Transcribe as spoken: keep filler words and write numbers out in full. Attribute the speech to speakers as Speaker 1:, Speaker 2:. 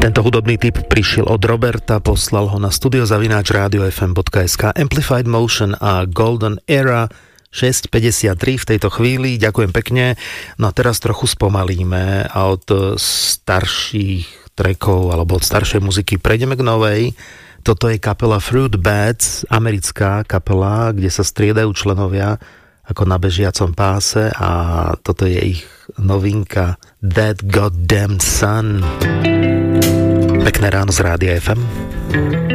Speaker 1: Tento hudobný tip prišiel od Roberta, poslal ho na studio zavináč rádio ef em bodka es ká. Amplified Motion a Golden Era šesť päťdesiattri v tejto chvíli. Ďakujem pekne. No a teraz trochu spomalíme a od starších trackov alebo od staršej muziky prejdeme k novej. Toto je kapela Fruit Bats, americká kapela, kde sa striedajú členovia ako na bežiacom páse a toto je ich novinka That Goddamn Sun. Pekné ráno z Rádia ef em.